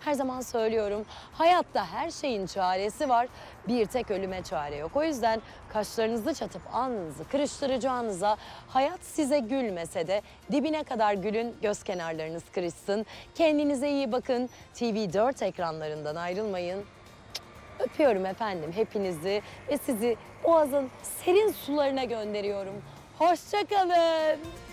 Her zaman söylüyorum, hayatta her şeyin çaresi var, bir tek ölüme çare yok. O yüzden kaşlarınızı çatıp alnınızı kırıştıracağınıza, hayat size gülmese de dibine kadar gülün, göz kenarlarınız kırışsın. Kendinize iyi bakın, TV4 ekranlarından ayrılmayın. Öpüyorum efendim hepinizi ve sizi Boğaz'ın serin sularına gönderiyorum. Hoşça kalın.